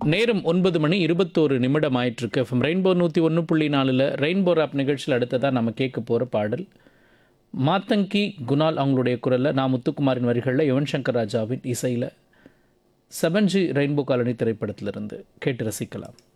நேரம் 9:21 ஆயிட்டிருக்கு. FM rainbow 101.4 rainbow rap நிகழ்ச்சியில் அடுத்ததாக நம்ம கேட்க போகிற பாடல் மாத்தங்கி குணால் அவங்களுடைய குரலில் நான் முத்துக்குமாரின் வரிகளில் யுவன் சங்கர் ராஜாவின் இசையில் 7G ரெயின்போ காலனி திரைப்படத்திலிருந்து கேட்டு ரசிக்கலாம்.